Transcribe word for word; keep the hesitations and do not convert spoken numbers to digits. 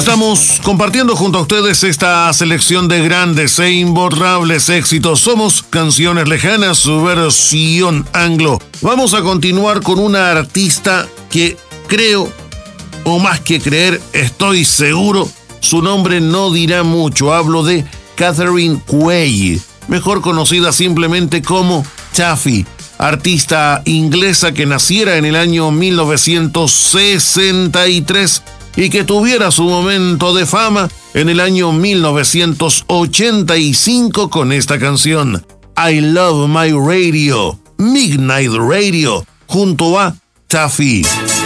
Estamos compartiendo junto a ustedes esta selección de grandes e imborrables éxitos. Somos Canciones Lejanas, su versión anglo. Vamos a continuar con una artista que creo, o más que creer, estoy seguro, su nombre no dirá mucho. Hablo de Catherine Quay, mejor conocida simplemente como Taffy, artista inglesa que naciera en el año mil novecientos sesenta y tres y que tuviera su momento de fama en el año mil novecientos ochenta y cinco con esta canción, I Love My Radio, Midnight Radio, junto a Taffy.